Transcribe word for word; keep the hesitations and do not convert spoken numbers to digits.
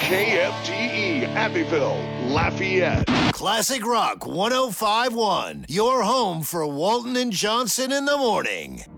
K F T E, Abbeville, Lafayette. Classic Rock one oh five point one, your home for Walton and Johnson in the morning.